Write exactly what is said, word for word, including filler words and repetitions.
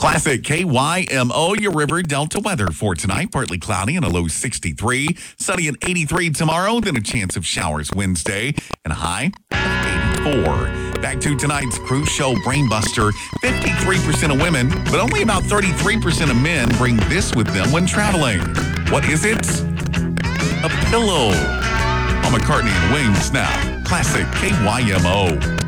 Classic K Y M O, your River Delta weather for tonight. Partly cloudy and a low sixty-three. Sunny and eighty-three tomorrow, then a chance of showers Wednesday and a high of eighty-four. Back to tonight's cruise show Brainbuster. fifty-three percent of women, but only about thirty-three percent of men bring this with them when traveling. What is it? A pillow. On McCartney and Wings now. Classic K Y M O.